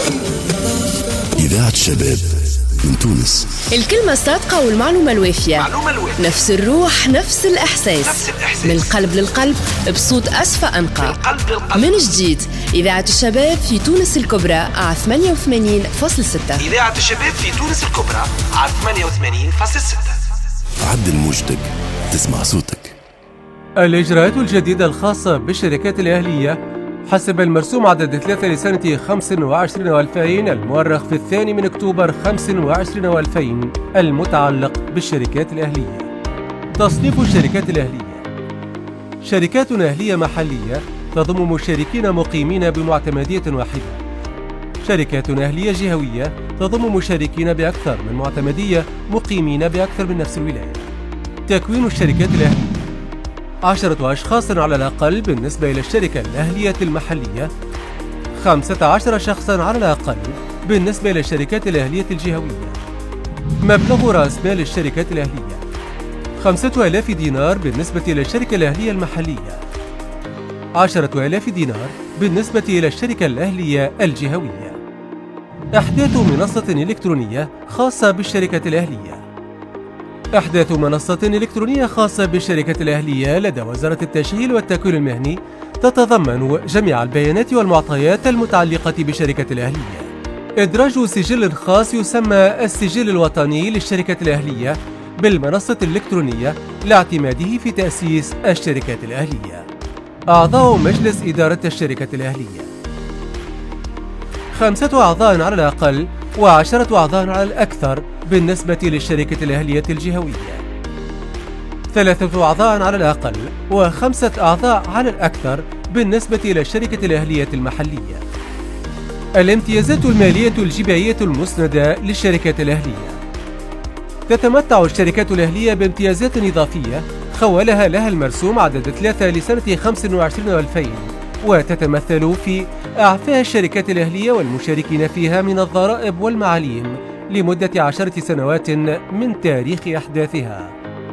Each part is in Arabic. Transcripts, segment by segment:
إذاعة الشباب من تونس. الكلمة الصادقة والمعلومة الوافية. نفس الروح، نفس الإحساس. من القلب للقلب، بصوت أصفى أنقى. من جديد إذاعة الشباب في تونس الكبرى على 88.6. إذاعة الشباب في تونس الكبرى على 88.6. عدل موجتك، تسمع صوتك. الإجراءات الجديدة الخاصة بالشركات الأهلية حسب المرسوم عدد 3 لسنة 25 و2000 المؤرخ في 2 أكتوبر 25 و2000 المتعلق بالشركات الأهلية. تصنيف الشركات الأهلية: شركات أهلية محلية تضم مشاركين مقيمين بمعتمدية واحدة. شركات أهلية جهوية تضم مشاركين بأكثر من معتمدية مقيمين بأكثر من نفس الولاية. تكوين الشركات الأهلية: 10 أشخاص على الأقل بالنسبة إلى الشركة الأهلية المحلية، 15 شخصا على الأقل بالنسبة إلى الشركات الأهلية الجهوية. مبلغ رأس مال الشركات الأهلية: 5000 دينار بالنسبة إلى الشركة الأهلية المحلية، 10,000 دينار بالنسبة إلى الشركة الأهلية الجهوية. إحداث منصة إلكترونية خاصة بالشركة الأهلية: إحداث منصة إلكترونية خاصة بالشركة الأهلية لدى وزارة التشغيل والتكوين المهني تتضمن جميع البيانات والمعطيات المتعلقة بالشركة الأهلية. إدراج سجل خاص يسمى السجل الوطني للشركة الأهلية بالمنصة الإلكترونية لاعتماده في تأسيس الشركات الأهلية. أعضاء مجلس إدارة الشركة الأهلية: 5 أعضاء على الأقل و10 أعضاء على الأكثر بالنسبة للشركة الأهلية الجهوية، 3 أعضاء على الأقل و5 أعضاء على الأكثر بالنسبة إلى الشركة الأهلية المحلية. الامتيازات المالية الجبائية المسندة للشركة الأهلية: تتمتع الشركات الأهلية بامتيازات إضافية خولها لها المرسوم عدد 3 لسنة 25 و2000 وتتمثل في إعفاء الشركات الأهلية والمشاركين فيها من الضرائب والمعاليم لمدة 10 سنوات من تاريخ إحداثها.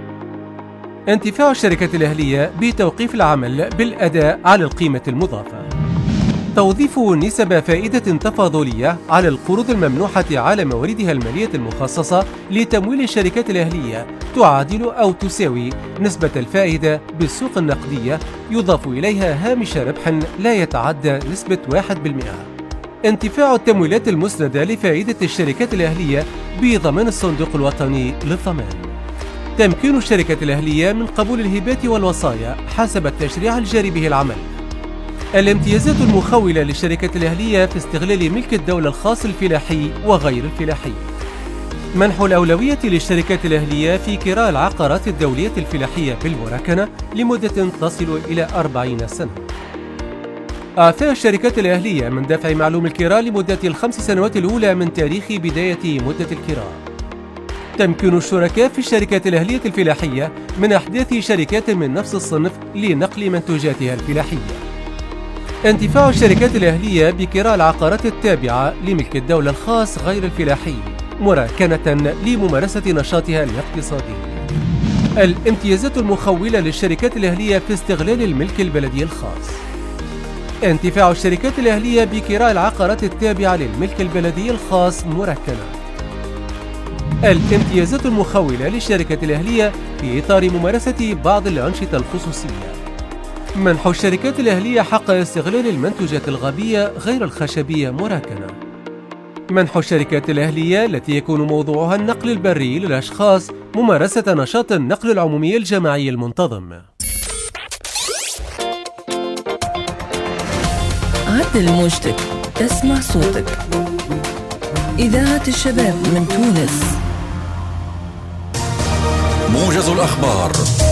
انتفاع الشركات الأهلية بتوقيف العمل بالأداء على القيمة المضافة. توظيف نسب فائدة تفاضلية على القروض الممنوحة على مواردها المالية المخصصة لتمويل الشركات الأهلية تعادل أو تساوي نسبة الفائدة بالسوق النقدية يضاف إليها هامش ربح لا يتعدى نسبة 1%. انتفاع التمويلات المسندة لفائدة الشركات الأهلية بضمان الصندوق الوطني للضمان. تمكين الشركات الأهلية من قبول الهبات والوصايا حسب التشريع الجاري به العمل. الامتيازات المخولة للشركات الأهلية في استغلال ملك الدولة الخاص الفلاحي وغير الفلاحي. منح الأولوية للشركات الأهلية في كراء العقارات الدولية الفلاحية بالمراكنة لمدة تصل إلى 40 سنة. إعفاء الشركات الأهلية من دفع معلوم الكراء لمدة ال5 سنوات الأولى من تاريخ بداية مدة الكراء. تمكين الشركاء في الشركات الأهلية الفلاحية من إحداث شركات من نفس الصنف لنقل منتوجاتها الفلاحية. انتفاع الشركات الأهلية بكراء العقارات التابعة لملك الدولة الخاص غير الفلاحي مراكنة لممارسة نشاطها الاقتصادي. الامتيازات المخولة للشركات الأهلية في استغلال الملك البلدي الخاص. انتفاع الشركات الأهلية بكراء العقارات التابعة للملك البلدي الخاص مراكنة. الامتيازات المخولة للشركة الأهلية في إطار ممارسة بعض الأنشطة الخصوصية. منح الشركات الأهلية حق استغلال المنتوجات الغابية غير الخشبية مراكنة. منح الشركات الأهلية التي يكون موضوعها النقل البري للأشخاص ممارسة نشاط النقل العمومي الجماعي المنتظم. عدل موجتك، تسمع صوتك. إذاعة الشباب من تونس. موجز الأخبار.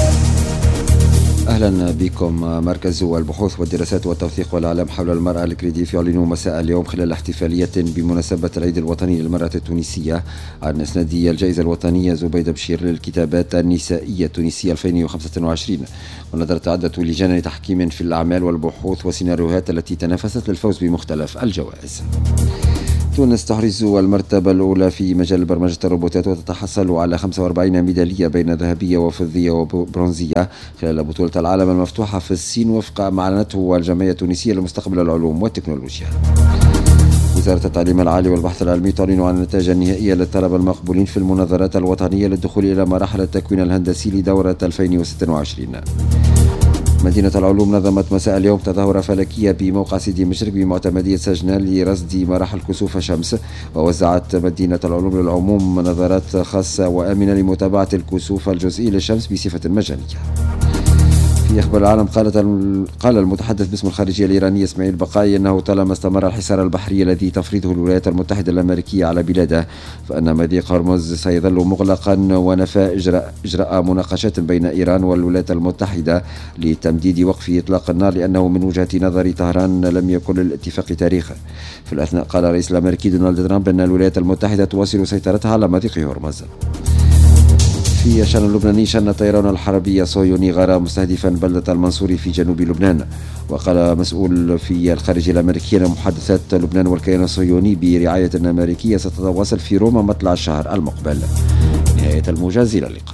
أهلا بكم. مركز البحوث والدراسات والتوثيق والإعلام حول المرأة الكريديف يعلن مساء اليوم خلال احتفالية بمناسبة العيد الوطني للمرأة التونسية عن إسنادية الجائزة الوطنية زبيدة بشير للكتابات النسائية التونسية 2025، ونظرت عدة لجان لتحكيم في الأعمال والبحوث والسيناريوهات التي تنافست للفوز بمختلف الجوائز. تونس تحرز المرتبة الأولى في مجال برمجة الروبوتات وتتحصل على 45 ميدالية بين ذهبية وفضية وبرونزية خلال بطولة العالم المفتوحة في الصين وفق ما أعلنته الجمعية التونسية لمستقبل العلوم والتكنولوجيا. وزارة التعليم العالي والبحث العلمي تعلن عن النتائج النهائية للطلبة المقبولين في المناظرات الوطنية للدخول إلى مراحل التكوين الهندسي لدورة 2026. مدينة العلوم نظمت مساء اليوم تظاهرة فلكية بموقع سيدي مشرق بمعتمدية سجنان لرصد مراحل كسوف شمس، ووزعت مدينة العلوم للعموم نظارات خاصة وآمنة لمتابعة الكسوف الجزئي للشمس بصفة مجانية. في أخبار العالم قال المتحدث باسم الخارجية الإيراني إسماعيل بقاي أنه طالما استمر الحصار البحري الذي تفرضه الولايات المتحدة الأمريكية على بلاده فإن مضيق هرمز سيظل مغلقا، ونفى إجراء مناقشات بين إيران والولايات المتحدة لتمديد وقف إطلاق النار لأنه من وجهة نظر طهران لم يكن للاتفاق تاريخ. في الأثناء قال الرئيس الأمريكي دونالد ترامب أن الولايات المتحدة تواصل سيطرتها على مضيق هرمز. في الشأن اللبناني شن الطيران الحربي الصهيوني غارة مستهدفا بلدة المنصوري في جنوب لبنان، وقال مسؤول في الخارجية الأمريكية أن محادثات لبنان والكيان الصهيوني برعاية أمريكية ستتواصل في روما مطلع الشهر المقبل. نهاية الموجز، إلى اللقاء.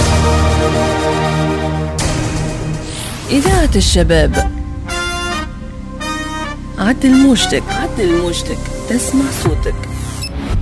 إذاعة الشباب، عدل موجتك تسمع صوتك.